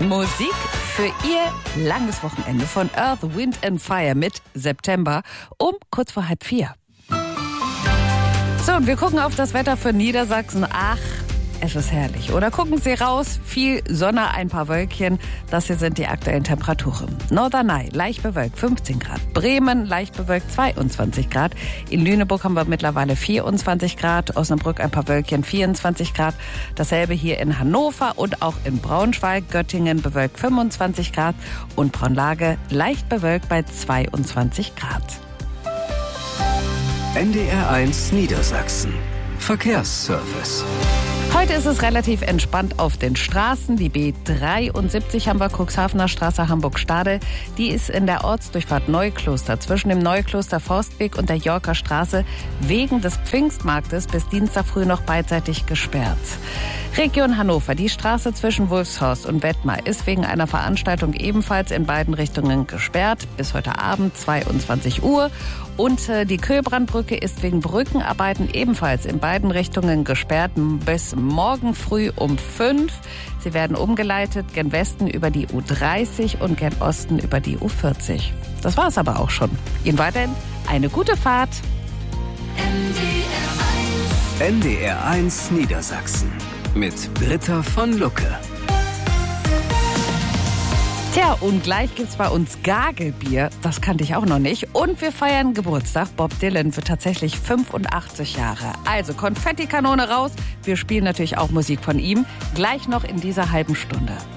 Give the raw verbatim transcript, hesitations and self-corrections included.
Musik für Ihr langes Wochenende von Earth, Wind and Fire mit September um kurz vor halb vier. So, und wir gucken auf das Wetter für Niedersachsen. Ach, es ist herrlich. Oder gucken Sie raus, viel Sonne, ein paar Wölkchen. Das hier sind die aktuellen Temperaturen. Norderney, leicht bewölkt, fünfzehn Grad. Bremen, leicht bewölkt, zweiundzwanzig Grad. In Lüneburg haben wir mittlerweile vierundzwanzig Grad. Osnabrück ein paar Wölkchen, vierundzwanzig Grad. Dasselbe hier in Hannover und auch in Braunschweig. Göttingen bewölkt, fünfundzwanzig Grad. Und Braunlage leicht bewölkt bei zweiundzwanzig Grad. N D R eins Niedersachsen. Verkehrsservice. Heute ist es relativ entspannt auf den Straßen. Die B dreiundsiebzig haben wir, Cuxhavener Straße, Hamburg-Stade. Die ist in der Ortsdurchfahrt Neukloster zwischen dem Neukloster Forstweg und der Yorker Straße wegen des Pfingstmarktes bis Dienstag früh noch beidseitig gesperrt. Region Hannover, die Straße zwischen Wolfshorst und Wettmar ist wegen einer Veranstaltung ebenfalls in beiden Richtungen gesperrt bis heute Abend zweiundzwanzig Uhr. Und äh, die Köhlbrandbrücke ist wegen Brückenarbeiten ebenfalls in beiden Richtungen gesperrt bis morgen früh um fünf. Sie werden umgeleitet gen Westen über die U dreißig und gen Osten über die U vierzig. Das war's aber auch schon. Ihnen weiterhin eine gute Fahrt. N D R eins Niedersachsen mit Britta von Lucke. Tja, und gleich gibt's bei uns Gagelbier. Das kannte ich auch noch nicht. Und wir feiern Geburtstag. Bob Dylan wird tatsächlich fünfundachtzig Jahre. Also Konfettikanone raus. Wir spielen natürlich auch Musik von ihm. Gleich noch in dieser halben Stunde.